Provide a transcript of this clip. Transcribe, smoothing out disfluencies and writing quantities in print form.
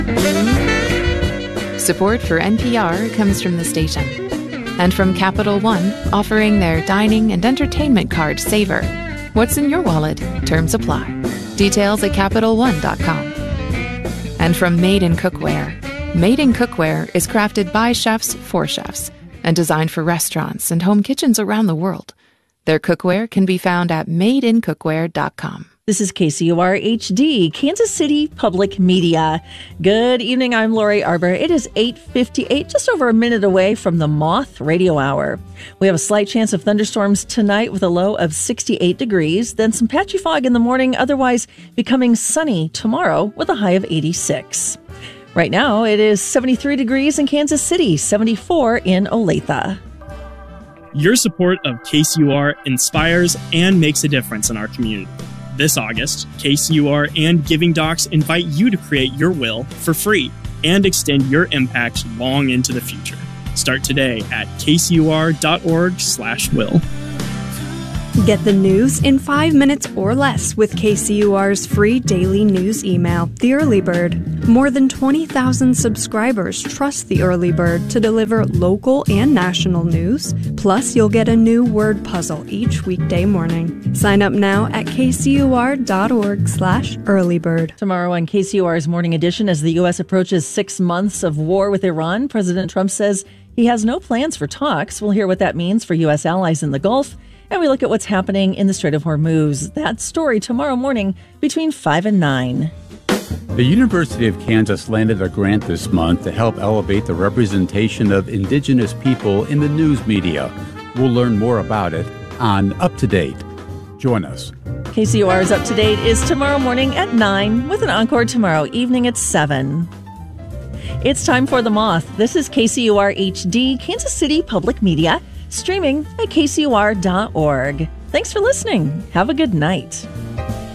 Support for NPR comes from the station and from Capital One, offering their dining and entertainment card Savor. What's in your wallet? Terms apply. Details at CapitalOne.com. And from Made in Cookware. Made in Cookware is crafted by chefs for chefs and designed for restaurants and home kitchens around the world. Their cookware can be found at madeincookware.com. This is KCUR HD, Kansas City Public Media. Good evening, I'm Lori Arbor. It is 8:58, just over a minute away from the Moth Radio Hour. We have a slight chance of thunderstorms tonight with a low of 68 degrees, then some patchy fog in the morning, otherwise becoming sunny tomorrow with a high of 86. Right now, it is 73 degrees in Kansas City, 74 in Olathe. Your support of KCUR inspires and makes a difference in our community. This August, KCUR and Giving Docs invite you to create your will for free and extend your impact long into the future. Start today at kcur.org/will. Get the news in 5 minutes or less with KCUR's free daily news email, The Early Bird. More than 20,000 subscribers trust The Early Bird to deliver local and national news. Plus, you'll get a new word puzzle each weekday morning. Sign up now at kcur.org/earlybird. Tomorrow on KCUR's Morning Edition, as the U.S. approaches 6 months of war with Iran, President Trump says he has no plans for talks. We'll hear what that means for U.S. allies in the Gulf. And we look at what's happening in the Strait of Hormuz. That story tomorrow morning between 5 and 9. The University of Kansas landed a grant this month to help elevate the representation of indigenous people in the news media. We'll learn more about it on Up to Date. Join us. KCUR's Up to Date is tomorrow morning at 9 with an encore tomorrow evening at 7. It's time for The Moth. This is KCUR HD, Kansas City Public Media, streaming at kcur.org. Thanks for listening. Have a good night.